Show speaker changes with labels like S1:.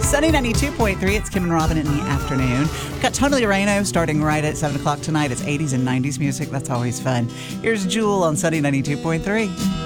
S1: Sunny 92.3. It's Kim and Robin in the afternoon. We've got Totally Reno starting right at 7 o'clock tonight. It's 80s and 90s music. That's always fun. Here's Jewel on Sunny 92.3.